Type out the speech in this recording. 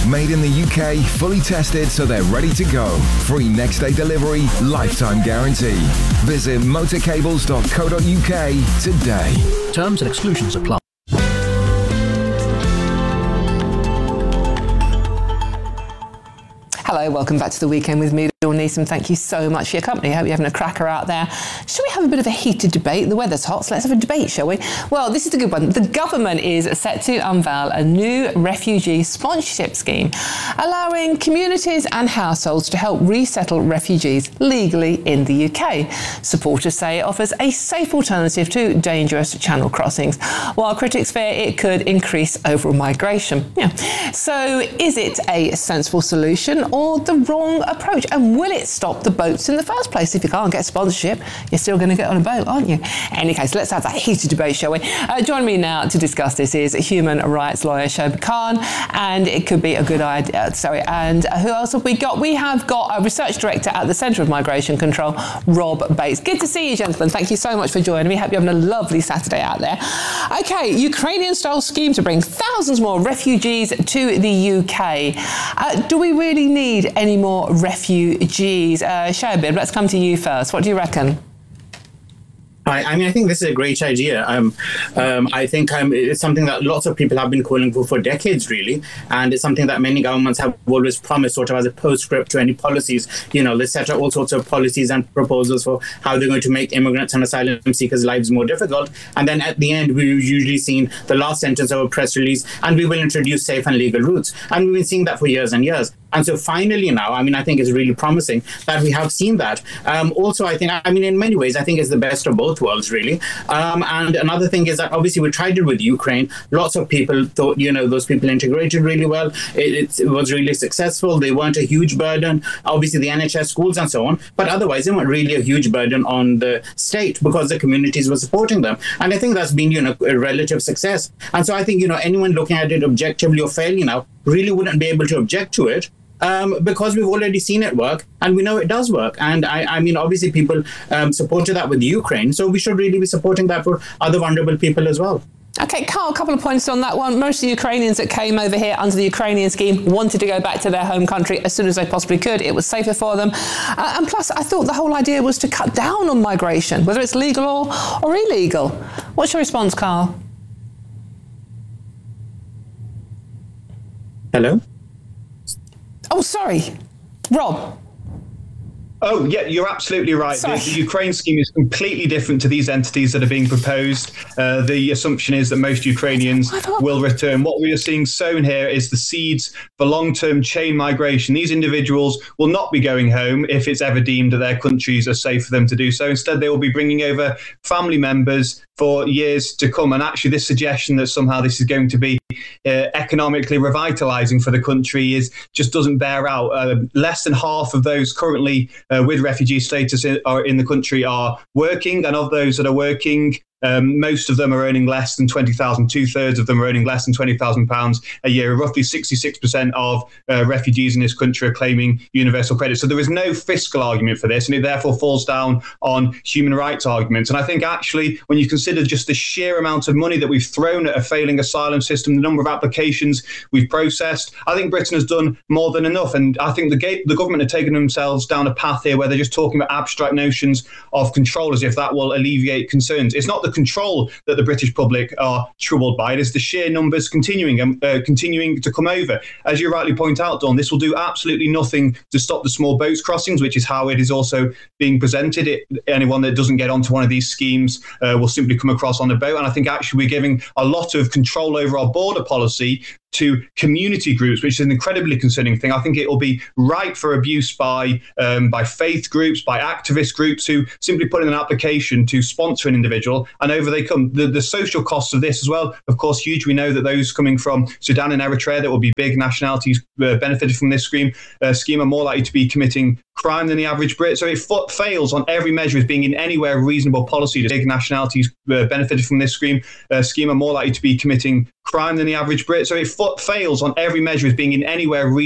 Made in the UK, fully tested so they're ready to go. Free next day delivery, lifetime guarantee. Visit motorcables.co.uk today. Terms and exclusions apply. Hello, welcome back to The Weekend with me, Dawn Neeson. Thank you so much for your company. I hope you're having a cracker out there. Shall we have a bit of a heated debate? The weather's hot, so let's have a debate, shall we? Well, this is a good one. The government is set to unveil a new refugee sponsorship scheme, allowing communities and households to help resettle refugees legally in the UK. Supporters say it offers a safe alternative to dangerous channel crossings, while critics fear it could increase overall migration. Yeah. So is it a sensible solution or the wrong approach? And will it stop the boats in the first place? If you can't get sponsorship, you're still going to get on a boat, aren't you? In any case, let's have that heated debate, shall we? Join me now to discuss this is human rights lawyer Shoaib Khan, and it could be a good idea. And who else have we got? We have got a research director at the Centre of Migration Control, Rob Bates. Good to see you, gentlemen. Thank you so much for joining me. Hope you're having a lovely Saturday out there. Okay, Ukrainian-style scheme to bring thousands more refugees to the UK. Do we really need any more refugees? Shoaib, let's come to you first. What do you reckon? I mean, I think this is a great idea. I think it's something that lots of people have been calling for decades, really. And it's something that many governments have always promised, sort of as a postscript to any policies. You know, they set out all sorts of policies and proposals for how they're going to make immigrants and asylum seekers' lives more difficult. And then at the end, we've usually seen the last sentence of a press release, and we will introduce safe and legal routes. And we've been seeing that for years and years. And so finally now, I mean, I think it's really promising that we have seen that. Also, I think, I mean, in many ways, I think it's the best of both worlds, really. And another thing is that obviously we tried it with Ukraine. Lots of people thought, you know, those people integrated really well. It was really successful. They weren't a huge burden. Obviously, the NHS, schools and so on. But otherwise, they weren't really a huge burden on the state because the communities were supporting them. And I think that's been, you know, a relative success. And so I think, you know, anyone looking at it objectively or fairly now really wouldn't be able to object to it. Because we've already seen it work and we know it does work. And I mean, obviously people supported that with Ukraine. So we should really be supporting that for other vulnerable people as well. OK, Carl, a couple of points on that one. Most of the Ukrainians that came over here under the Ukrainian scheme wanted to go back to their home country as soon as they possibly could. It was safer for them. And plus, I thought the whole idea was to cut down on migration, whether it's legal or illegal. What's your response, Carl? Hello? Oh, sorry. Rob. Oh, yeah, you're absolutely right. The Ukraine scheme is completely different to these entities that are being proposed. The assumption is that most Ukrainians will return. What we are seeing sown here is the seeds for long-term chain migration. These individuals will not be going home if it's ever deemed that their countries are safe for them to do so. Instead, they will be bringing over family members for years to come. And actually, this suggestion that somehow this is going to be economically revitalizing for the country just doesn't bear out. Less than half of those currently with refugee status in the country are working, and of those that are working, most of them are earning less than 20,000. 2/3 of them are earning less than £20,000 a year. Roughly 66% of refugees in this country are claiming universal credit. So there is no fiscal argument for this, and it therefore falls down on human rights arguments. And I think actually, when you consider just the sheer amount of money that we've thrown at a failing asylum system, the number of applications we've processed, I think Britain has done more than enough. And I think the government are taking themselves down a path here where they're just talking about abstract notions of control as if that will alleviate concerns. It's not the control that the British public are troubled by. It is the sheer numbers continuing to come over. As you rightly point out, Dawn, this will do absolutely nothing to stop the small boats crossings, which is how it is also being presented. Anyone that doesn't get onto one of these schemes will simply come across on a boat. And I think actually we're giving a lot of control over our border policy to community groups, which is an incredibly concerning thing. I think it will be ripe for abuse by faith groups, by activist groups who simply put in an application to sponsor an individual, and over they come. The social costs of this as well, of course, huge. We know that those coming from Sudan and Eritrea, that will be big nationalities benefited from this scheme are more likely to be committing crime than the average Brit. So it fails on every measure as being in anywhere reasonable policy. The big nationalities benefited from this scheme are more likely to be committing crime than the average Brit. So it fails on every measure as being in anywhere reasonable